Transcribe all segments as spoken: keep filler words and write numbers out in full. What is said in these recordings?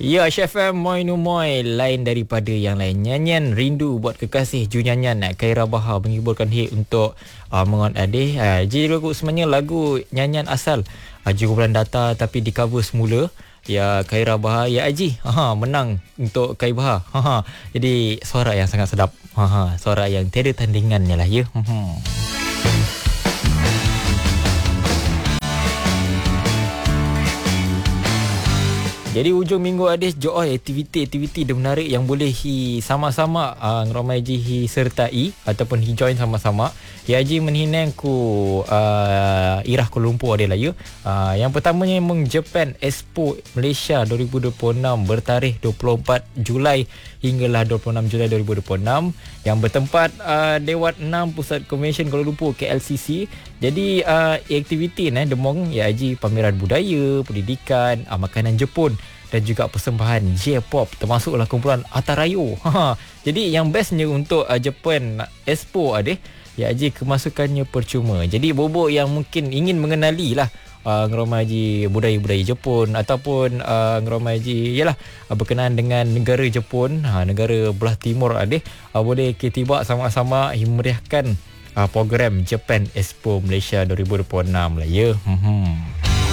Ya, Chef M, Moi Nu Moi. Lain daripada yang lain. Nyanyian Rindu buat kekasih Ju Nyanyan Khaira Bahar menghiburkan hit untuk uh, Mengon Adeh. uh, Jadi lagu sebenarnya lagu nyanyian asal uh, Ju Kumpulan Data, tapi di cover semula ya Khaira Bahar. Ya Aji ha, menang untuk Khaira Bahar. ha, ha. Jadi suara yang sangat sedap. ha, ha. Suara yang tiada tandingannya lah ya. Hmm. Jadi hujung minggu ada joy aktiviti-aktiviti dan menarik yang boleh hi sama-sama uh, ngeramai ji hi sertai ataupun hi join sama-sama. Ya ji menhinang ku uh, Irah Kuala Lumpur adalah ya. Uh, yang pertamanya memang Japan Expo Malaysia dua ribu dua puluh enam bertarikh dua puluh empat Julai hinggalah dua puluh enam Julai dua ribu dua puluh enam yang bertempat uh, Dewan enam Pusat Convention Kuala Lumpur K L C C. Jadi uh, aktiviti ni demong ya ji pameran budaya, pendidikan, uh, makanan Jepun dan juga persembahan J-pop, termasuklah kumpulan Atarayo. Ha, jadi yang bestnya untuk uh, Japan Expo ada ya ji kemasukannya percuma. Jadi bobo yang mungkin ingin mengenali lah uh, ngeramai ji budaya-budaya Jepun ataupun uh, ngeramai ji yalah uh, berkenaan dengan negara Jepun, ha, negara belah timur ada uh, boleh kita tiba sama-sama memeriahkan uh, program Japan Expo Malaysia dua ribu dua puluh enam lah ya. Hmm.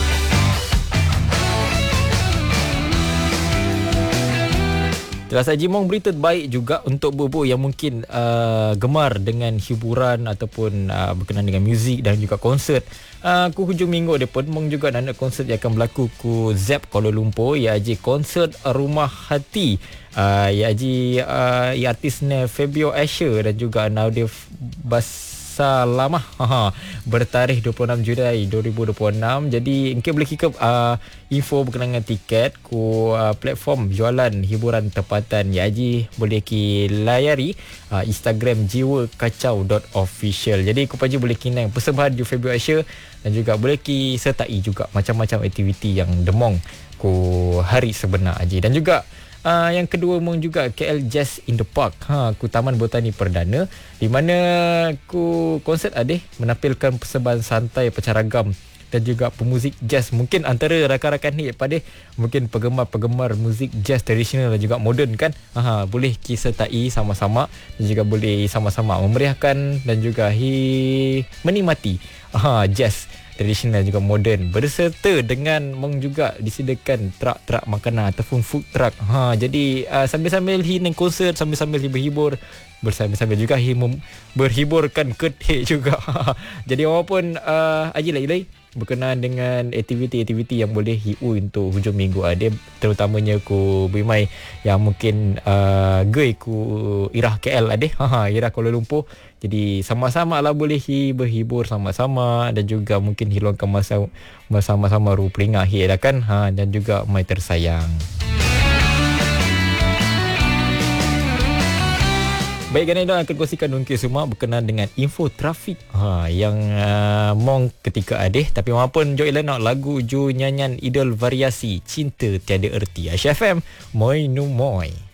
Jelas saja mong berita baik juga untuk bobo yang mungkin uh, gemar dengan hiburan ataupun uh, berkenaan dengan muzik dan juga konsert. Uh, ku hujung minggu depan mong juga nak konsert yang akan berlaku ku Zep Kuala Lumpur ya ji konsert Rumah Hati. Uh, ya ji uh, ya artisnya Fabio Asher dan juga Naudif Bas Salamah ha, bertarikh dua puluh enam Julai dua ribu dua puluh enam. Jadi mungkin boleh kikap uh, info berkenaan dengan tiket ku uh, platform jualan hiburan tempatan ya ji boleh ki layari uh, Instagram jiwa kacau dot official. Jadi ku paji boleh kinang persembahan di Februari Asia dan juga boleh ki sertai juga macam-macam aktiviti yang demong ku hari sebenar aji. Dan juga Uh, yang kedua mung juga K L Jazz in the Park. Ha, ku Taman Botani Perdana di mana ku konsert ada menampilkan persembahan santai pecaragam dan juga pemuzik jazz. Mungkin antara rakan-rakan ni pada mungkin penggemar-penggemar muzik jazz tradisional dan juga moden kan. Ha, boleh kisertai sama-sama dan juga boleh sama-sama memeriahkan dan juga hi menikmati ha, jazz tradisional juga moden berserta dengan mong juga disediakan truk-truk makanan ataupun food truck. Ha, jadi uh, sambil-sambil hi neng konsert, sambil-sambil hi berhibur, bersambil-sambil juga hi mem- berhiburkan kedai juga. Jadi walaupun uh, aji lagi berkenaan dengan aktiviti-aktiviti yang boleh hiu untuk hujung minggu ada, terutamanya ku Bimai yang mungkin uh, gay ku Irah K L ada, ha, Irah Kuala Lumpur. Jadi sama-sama lah boleh hi berhibur sama-sama dan juga mungkin hilangkan masa bersama-sama ru peringah hi lah kan, ha, dan juga mai tersayang. Baik, kerana itu akan kongsikan dengan semua berkenaan dengan info trafik ha, yang uh, mong ketika ada. Tapi maupun Joy Lenok lagu Ju Nyanyian Idol Variasi Cinta Tiada Erti. Chef M, Moi Nu Moi.